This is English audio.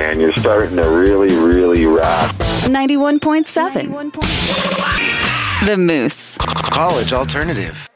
man. You're starting to really, really rasp. 91.7. The Moose. College Alternative.